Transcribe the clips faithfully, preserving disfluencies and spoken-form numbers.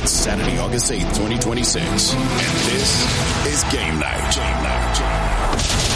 It's Saturday, August eighth, twenty twenty-six. And this is Game Night. Game Night. Game Night.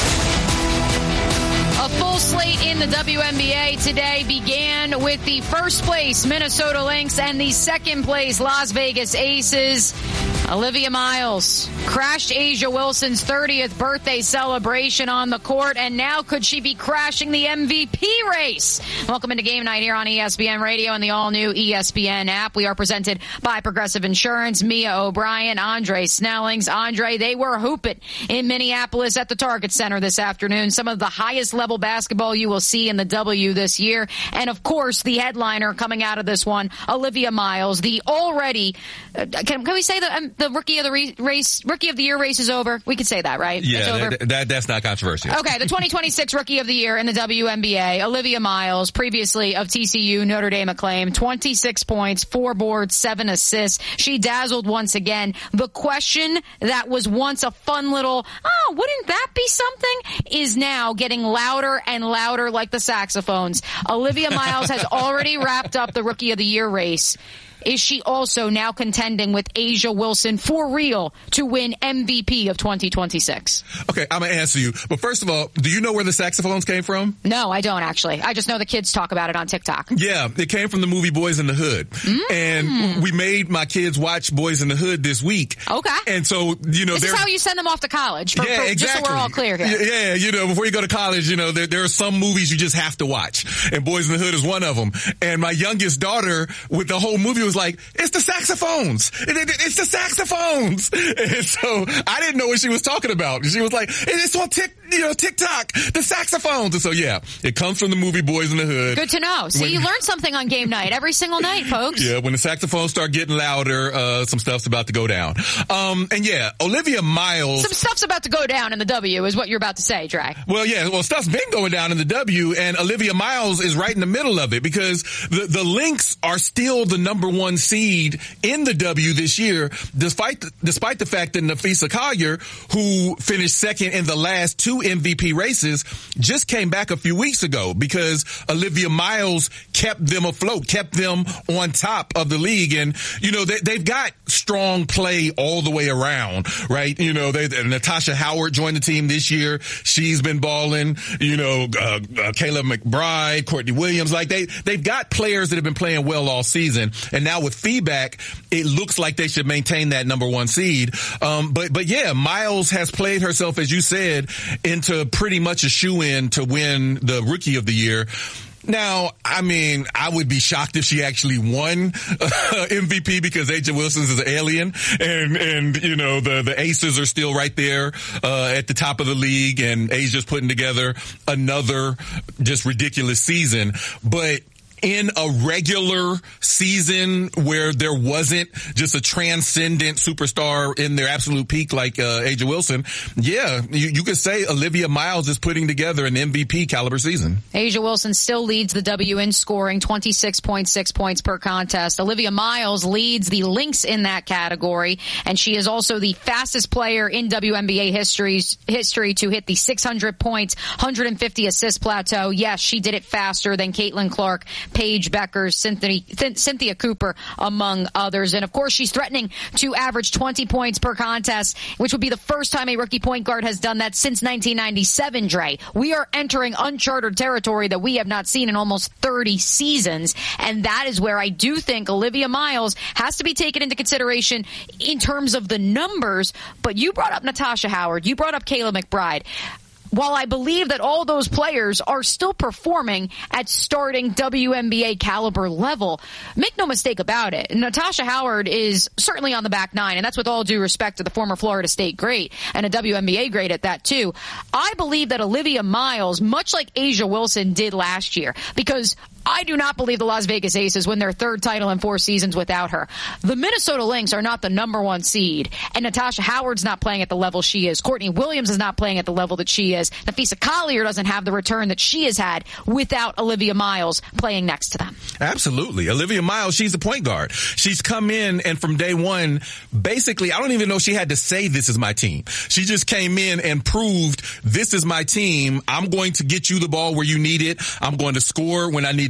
A full slate in the W N B A today began with the first place Minnesota Lynx and the second place Las Vegas Aces. Olivia Miles crashed A'ja Wilson's thirtieth birthday celebration on the court, and now could she be crashing the M V P race? Welcome into Game Night here on E S P N Radio and the all-new E S P N app. We are presented by Progressive Insurance. Mia O'Brien, Andre Snellings. Andre, they were hooping in Minneapolis at the Target Center this afternoon. Some of the highest level basketball you will see in the W this year. And, of course, the headliner coming out of this one, Olivia Miles, the already, uh, can, can we say the, um, the rookie of the re- race, rookie of the year race is over? We could say that, right? Yeah, that, that, that's not controversial. Okay, the twenty twenty-six rookie of the year in the W N B A, Olivia Miles, previously of T C U, Notre Dame acclaim, twenty-six points, four boards, seven assists. She dazzled once again. The question that was once a fun little, oh, wouldn't that be something, is now getting louder and louder like the saxophones. Olivia Miles has already wrapped up the Rookie of the Year race. Is she also now contending with A'ja Wilson for real to win M V P of twenty twenty-six? Okay, I'm going to answer you. But first of all, do you know where the saxophones came from? No, I don't actually. I just know the kids talk about it on TikTok. Yeah, it came from the movie Boys in the Hood. Mm. And we made my kids watch Boys in the Hood this week. Okay. And so, you know, this is how you send them off to college. For, yeah, for, exactly. Just so we're all clear here. Yeah, you know, before you go to college, you know, there, there are some movies you just have to watch. And Boys in the Hood is one of them. And my youngest daughter, with the whole movie, was like, it's the saxophones. It, it, it's the saxophones. And so I didn't know what she was talking about. She was like, it's on Tik, you know, TikTok, the saxophones. And so, yeah, it comes from the movie Boys in the Hood. Good to know. See, when, you learn something on Game Night every single night, folks. Yeah, when the saxophones start getting louder, uh, some stuff's about to go down. Um, and yeah, Olivia Miles. Some stuff's about to go down in the W is what you're about to say, Dre. Well, yeah, well, stuff's been going down in the W, and Olivia Miles is right in the middle of it because the, the Lynx are still the number one seed in the W this year, despite the, despite the fact that Napheesa Collier, who finished second in the last two M V P races, just came back a few weeks ago because Olivia Miles kept them afloat, kept them on top of the league. And, you know, they, they've got strong play all the way around, right? You know, they, Natasha Howard joined the team this year. She's been balling, you know, uh, uh, Kayla McBride, Courtney Williams. Like they, they've got players that have been playing well all season. And now with feedback, it looks like they should maintain that number one seed. Um, but, but yeah, Miles has played herself, as you said, into pretty much a shoe-in to win the Rookie of the Year. Now, I mean, I would be shocked if she actually won uh, M V P because A'ja Wilson is an alien, and and you know the the Aces are still right there uh, at the top of the league, and A'ja's putting together another just ridiculous season, but in a regular season where there wasn't just a transcendent superstar in their absolute peak like uh, A'ja Wilson, yeah, you, you could say Olivia Miles is putting together an M V P caliber season. A'ja Wilson still leads the W in scoring, twenty-six point six points per contest. Olivia Miles leads the Lynx in that category, and she is also the fastest player in W N B A history, history to hit the six hundred points, one hundred fifty assist plateau. Yes, she did it faster than Caitlin Clark, Paige Becker, Cynthia, Cynthia Cooper, among others. And, of course, she's threatening to average twenty points per contest, which would be the first time a rookie point guard has done that since nineteen ninety-seven, Dre. We are entering uncharted territory that we have not seen in almost thirty seasons, and that is where I do think Olivia Miles has to be taken into consideration in terms of the numbers. But you brought up Natasha Howard. You brought up Kayla McBride. While I believe that all those players are still performing at starting W N B A caliber level, make no mistake about it, Natasha Howard is certainly on the back nine, and that's with all due respect to the former Florida State great and a W N B A great at that too. I believe that Olivia Miles, much like A'ja Wilson did last year, because I do not believe the Las Vegas Aces win their third title in four seasons without her. The Minnesota Lynx are not the number one seed, and Natasha Howard's not playing at the level she is. Courtney Williams is not playing at the level that she is. Napheesa Collier doesn't have the return that she has had without Olivia Miles playing next to them. Absolutely. Olivia Miles, she's a point guard. She's come in, and from day one, basically, I don't even know she had to say this is my team. She just came in and proved this is my team. I'm going to get you the ball where you need it. I'm going to score when I need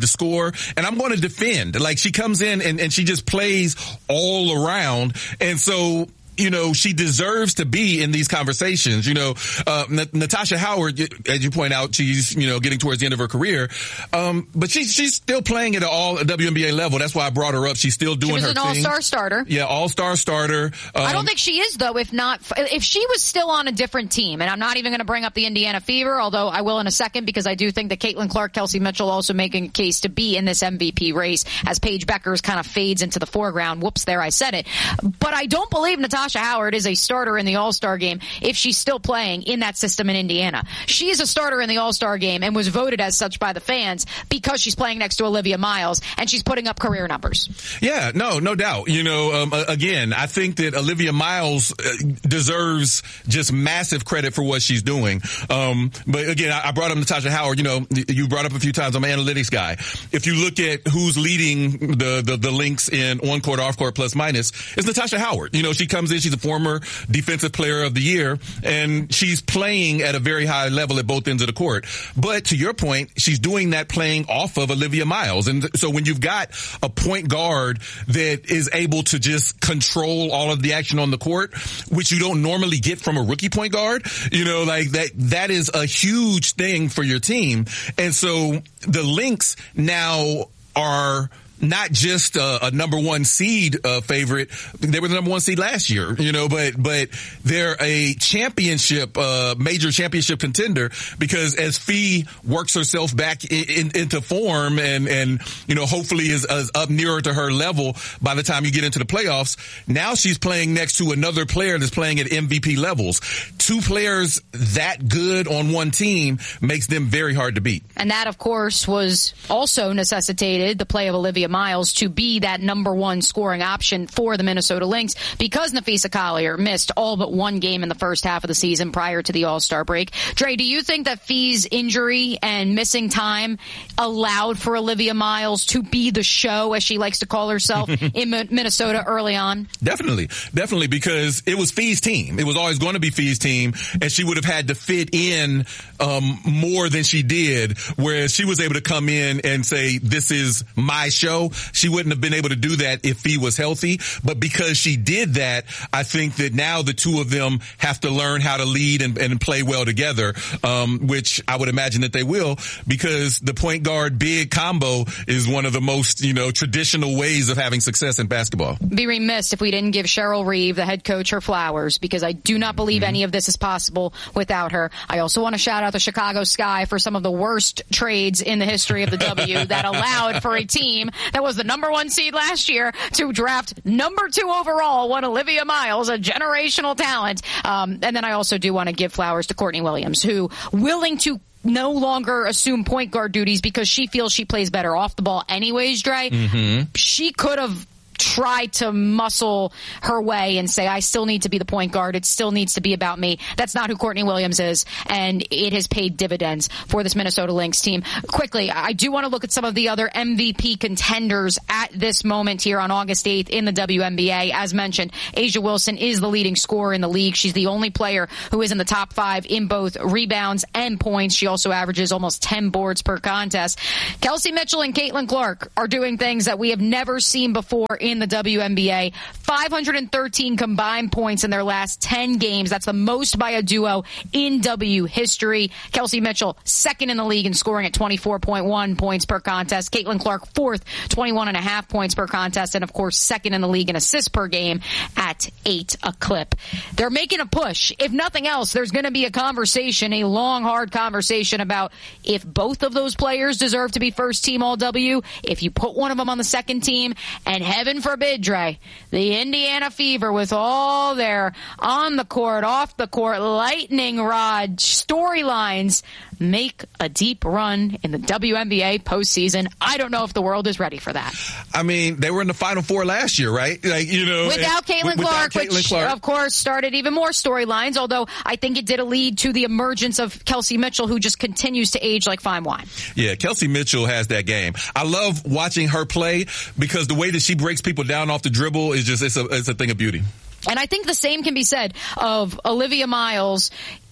to score, and I'm going to defend. Like, she comes in and, and she just plays all around. And so, you know, she deserves to be in these conversations. You know, uh, N- Natasha Howard, as you point out, she's, you know, getting towards the end of her career. Um, but she's, she's still playing at an all W N B A level. That's why I brought her up. She's still doing her thing. She was an all-star starter. Yeah, all-star starter. Um, I don't think she is, though, if not, if she was still on a different team, and I'm not even going to bring up the Indiana Fever, although I will in a second, because I do think that Caitlin Clark, Kelsey Mitchell also making a case to be in this M V P race as Paige Beckers kind of fades into the foreground. Whoops, there I said it. But I don't believe Natasha Natasha Howard is a starter in the All-Star game if she's still playing in that system in Indiana. She is a starter in the All-Star game and was voted as such by the fans because she's playing next to Olivia Miles and she's putting up career numbers. Yeah, no, no doubt. You know, um, again, I think that Olivia Miles deserves just massive credit for what she's doing. Um, but again, I brought up Natasha Howard. You know, you brought up a few times. I'm an analytics guy. If you look at who's leading the, the, the links in on-court, off-court, plus minus, it's Natasha Howard. You know, she comes in, she's a former defensive player of the year, and she's playing at a very high level at both ends of the court. But to your point, she's doing that playing off of Olivia Miles. And so when you've got a point guard that is able to just control all of the action on the court, which you don't normally get from a rookie point guard, you know, like that, that is a huge thing for your team. And so the Lynx now are not just a, a number one seed uh, favorite. They were the number one seed last year, you know, but but they're a championship, uh, major championship contender because as Fee works herself back in, in, into form and, and, you know, hopefully is, is up nearer to her level by the time you get into the playoffs, now she's playing next to another player that's playing at M V P levels. Two players that good on one team makes them very hard to beat. And that, of course, was also necessitated the play of Olivia Miles to be that number one scoring option for the Minnesota Lynx because Napheesa Collier missed all but one game in the first half of the season prior to the All-Star break. Dre, do you think that Fee's injury and missing time allowed for Olivia Miles to be the show, as she likes to call herself, in Minnesota early on? Definitely. Definitely, because it was Fee's team. It was always going to be Fee's team, and she would have had to fit in um, more than she did, whereas she was able to come in and say, this is my show. She wouldn't have been able to do that if Fee was healthy. But because she did that, I think that now the two of them have to learn how to lead and, and play well together, um, which I would imagine that they will, because the point guard big combo is one of the most, you know, traditional ways of having success in basketball. Be remiss if we didn't give Cheryl Reeve, the head coach, her flowers, because I do not believe mm-hmm. any of this is possible without her. I also want to shout out the Chicago Sky for some of the worst trades in the history of the W that allowed for a team that was the number one seed last year to draft number two overall, one Olivia Miles, a generational talent. Um, and then I also do want to give flowers to Courtney Williams, who willing to no longer assume point guard duties because she feels she plays better off the ball anyways, Dre. Mm-hmm. She could have try to muscle her way and say, I still need to be the point guard. It still needs to be about me. That's not who Courtney Williams is, and it has paid dividends for this Minnesota Lynx team. Quickly, I do want to look at some of the other M V P contenders at this moment here on August eighth in the W N B A. As mentioned, A'ja Wilson is the leading scorer in the league. She's the only player who is in the top five in both rebounds and points. She also averages almost ten boards per contest. Kelsey Mitchell and Caitlin Clark are doing things that we have never seen before in the W N B A. five hundred thirteen combined points in their last ten games. That's the most by a duo in W history. Kelsey Mitchell, second in the league in scoring at twenty-four point one points per contest. Caitlin Clark, fourth, twenty-one point five points per contest. And, of course, second in the league in assists per game at eight a clip. They're making a push. If nothing else, there's going to be a conversation, a long, hard conversation about if both of those players deserve to be first team All W, if you put one of them on the second team, and heaven forbid, Dre, the Indiana Fever with all their on the court, off the court, lightning rod storylines make a deep run in the W N B A postseason. I don't know if the world is ready for that. I mean, they were in the Final Four last year, right? Like, you know, without Caitlin Clark, Caitlin which Clark. of course started even more storylines, although I think it did lead to the emergence of Kelsey Mitchell, who just continues to age like fine wine. Yeah, Kelsey Mitchell has that game. I love watching her play because the way that she breaks people down off the dribble is just, it's a, it's a thing of beauty. And I think the same can be said of Olivia Miles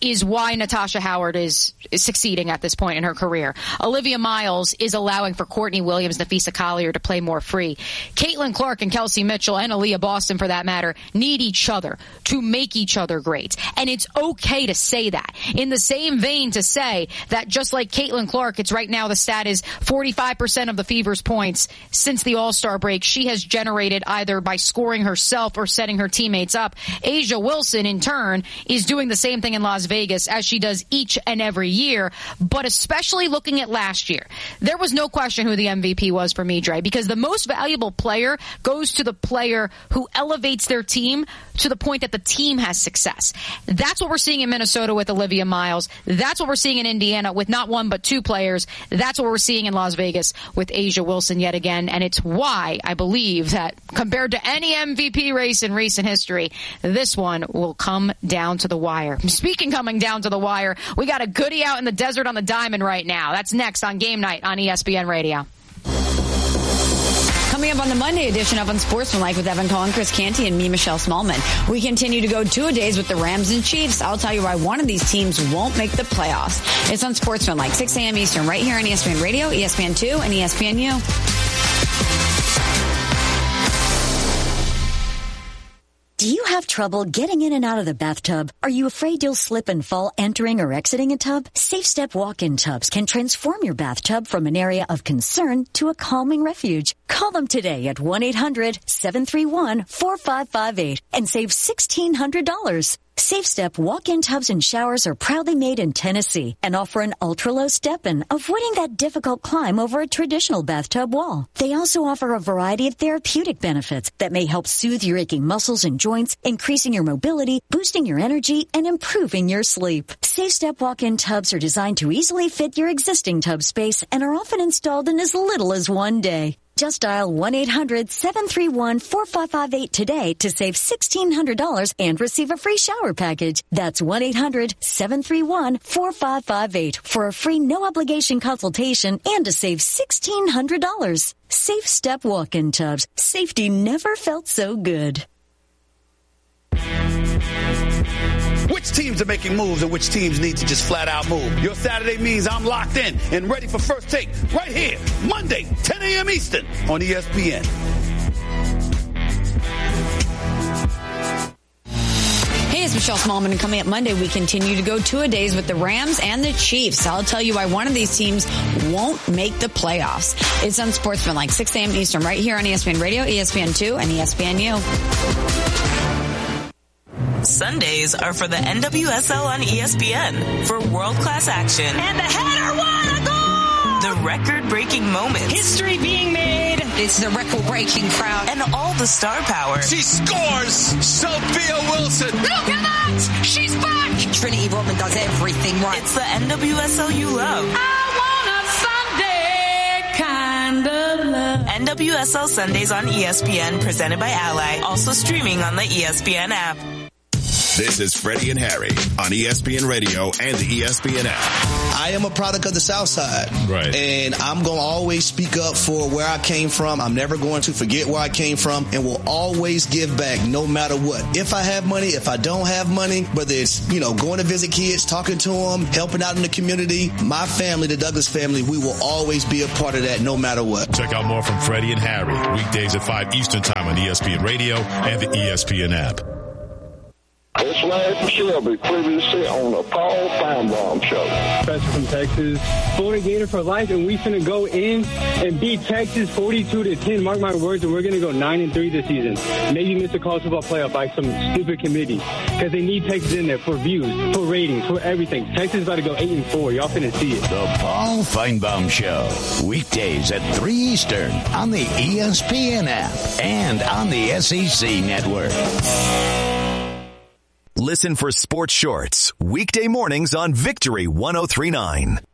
is why Natasha Howard is, is succeeding at this point in her career. Olivia Miles is allowing for Courtney Williams, Nafisa Collier to play more free. Caitlin Clark and Kelsey Mitchell, and Aaliyah Boston for that matter, need each other to make each other great. And it's okay to say that. In the same vein to say that just like Caitlin Clark, it's right now the stat is forty-five percent of the Fever's points since the All-Star break she has generated either by scoring herself or setting her teammates up. A'ja Wilson, in turn, is doing the same thing in Las Vegas as she does each and every year, but especially looking at last year. There was no question who the M V P was for me, Dre, because the most valuable player goes to the player who elevates their team to the point that the team has success. That's what we're seeing in Minnesota with Olivia Miles. That's what we're seeing in Indiana with not one but two players. That's what we're seeing in Las Vegas with A'ja Wilson yet again, and it's why I believe that compared to any M V P race in recent history, this one will come down to the wire. Speaking coming down to the wire, we got a goodie out in the desert on the diamond right now. That's next on Game Night on E S P N Radio. Coming up on the Monday edition of Unsportsmanlike with Evan Cohen, Chris Canty, and me, Michelle Smallman. We continue to go two-a-days with the Rams and Chiefs. I'll tell you why one of these teams won't make the playoffs. It's Unsportsmanlike, six a.m. Eastern, right here on E S P N Radio, E S P N two, and E S P N U. Do you have trouble getting in and out of the bathtub? Are you afraid you'll slip and fall entering or exiting a tub? Safe Step walk-in tubs can transform your bathtub from an area of concern to a calming refuge. Call them today at one eight hundred seven three one four five five eight and save sixteen hundred dollars. Safe Step walk-in tubs and showers are proudly made in Tennessee and offer an ultra-low step-in, avoiding that difficult climb over a traditional bathtub wall. They also offer a variety of therapeutic benefits that may help soothe your aching muscles and joints, increasing your mobility, boosting your energy, and improving your sleep. Safe Step walk-in tubs are designed to easily fit your existing tub space and are often installed in as little as one day. Just dial one eight hundred seven three one four five five eight today to save sixteen hundred dollars and receive a free shower package. That's one eight hundred seven three one four five five eight for a free no-obligation consultation and to save sixteen hundred dollars. Safe Step walk-in tubs. Safety never felt so good. Which teams are making moves and which teams need to just flat out move? Your Saturday means I'm locked in and ready for First Take right here, Monday, ten a.m. Eastern on E S P N. Hey, it's Michelle Smallman, and coming up Monday, we continue to go two-a-days with the Rams and the Chiefs. I'll tell you why one of these teams won't make the playoffs. It's Unsportsmanlike, six a.m. Eastern, right here on E S P N Radio, E S P N two, and E S P N U. Sundays are for the N W S L on E S P N for world-class action. And the header won a goal! The record-breaking moments. History being made. It's the record-breaking crowd. And all the star power. She scores! Sophia Wilson! Look at that! She's back! Trinity Rodman does everything right. It's the N W S L you love. I want a Sunday kind of love. N W S L Sundays on E S P N, presented by Ally. Also streaming on the E S P N app. This is Freddie and Harry on E S P N Radio and the E S P N app. I am a product of the South Side. Right. And I'm going to always speak up for where I came from. I'm never going to forget where I came from and will always give back no matter what. If I have money, if I don't have money, whether it's, you know, going to visit kids, talking to them, helping out in the community, my family, the Douglas family, we will always be a part of that no matter what. Check out more from Freddie and Harry weekdays at five Eastern Time on E S P N Radio and the E S P N app. It's Larry Shelby, previously on the Paul Feinbaum Show. Professor from Texas, Florida Gator for life, and we finna go in and beat Texas forty-two to ten. Mark my words, and we're gonna go nine and three this season. Maybe miss a college football playoff by some stupid committee because they need Texas in there for views, for ratings, for everything. Texas is about to go eight and four. Y'all finna see it. The Paul Feinbaum Show, weekdays at three Eastern on the E S P N app and on the S E C network. Listen for Sports Shorts weekday mornings on Victory one oh three point nine.